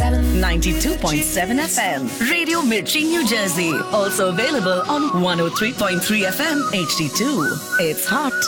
92.7 FM. Radio Mirchi, New Jersey. Also available on 103.3 FM HD2. It's hot.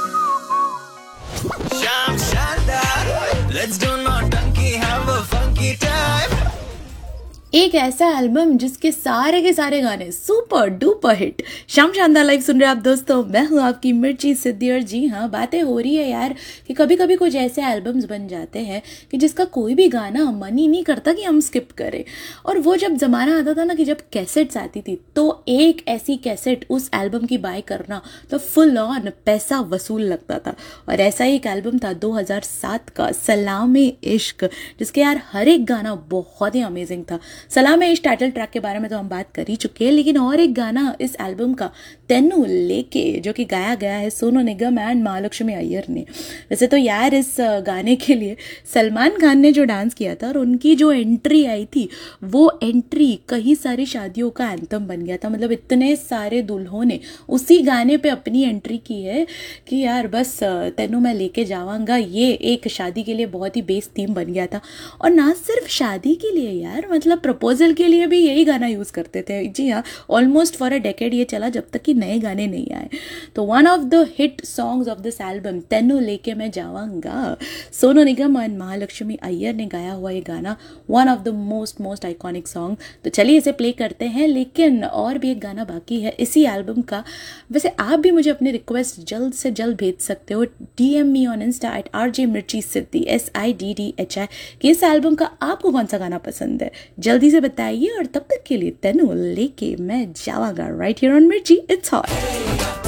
Sham Shanda, let's do naughty, have a funky time. एक ऐसा album जिसके सारे के सारे गाने super duper hit. शाम शानदार लाइव सुन रहे आप दोस्तों, मैं हूँ आपकी मिर्ची सिद्धि। और जी हाँ, बातें हो रही है यार कि कभी कभी कुछ ऐसे एल्बम्स बन जाते हैं कि जिसका कोई भी गाना मन ही नहीं करता कि हम स्किप करें। और वो जब ज़माना आता था ना कि जब कैसेट्स आती थी, तो एक ऐसी कैसेट उस एल्बम की बाय करना तो फुल ऑन पैसा वसूल लगता था। और ऐसा ही एक एल्बम था 2007 का सलामे इश्क, जिसके यार हर एक गाना बहुत ही अमेजिंग था। सलामे इश्क टाइटल ट्रैक के बारे में तो हम बात कर ही चुके हैं, लेकिन और एक गाना इस एल्बम का तेनू लेके, जो कि गाया गया है सोनू निगम एंड महालक्ष्मी अय्यर ने। वैसे तो यार इस गाने के लिए सलमान खान ने जो डांस किया था और उनकी जो एंट्री आई थी, वो एंट्री कई सारी शादियों का एंथम बन गया था। मतलब इतने सारे दुल्हों ने उसी गाने पे अपनी एंट्री की है कि यार बस तेनू मैं लेके जावांगा, ये एक शादी के लिए बहुत ही बेस थीम बन गया था। और ना सिर्फ शादी के लिए यार, मतलब प्रपोजल के लिए भी यही गाना यूज़ करते थे। जी हाँ, ऑलमोस्ट फॉर अ डेकेड ये चला जब तक कि नए गाने नहीं आए। तो one of the hit songs of this album, तेनू लेके मैं जावांगा, सोनू निगम एंड महालक्ष्मी अय्यर ने गाया हुआ ये गाना, one of the most iconic song. तो चलिए इसे प्ले करते हैं, लेकिन और भी एक गाना बाकी है इसी एल्बम का। वैसे आप भी मुझे अपनी रिक्वेस्ट जल्द से जल्द भेज सकते हो, DM me on Insta @RJ मिर्ची सिद्धि SIDDHI कि इस एल्बम का आपको कौन सा गाना पसंद है, जल्दी से बताइए। और तब तक के लिए तेनू लेके मैं जावांगा राइट हियर ऑन मिर्ची, इट्स हॉट।